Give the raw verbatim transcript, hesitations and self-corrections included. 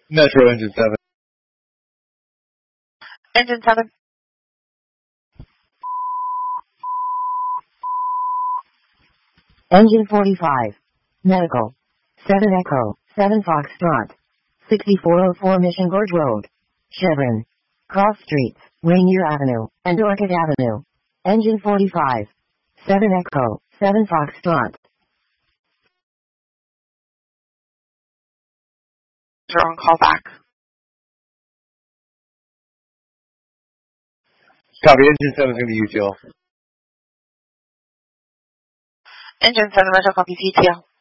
Metro engine seven. Engine seven. Engine forty-five. Medical. seven Echo, seven Foxtrot. sixty-four oh four Mission Gorge Road. Chevron. Cross Streets, Rainier Avenue, and Orchid Avenue. Engine forty-five. seven Echo, seven Foxtrot. You're on call back. Copy, engine seven is going to be U T L. Engine seven, Metro copy C T L.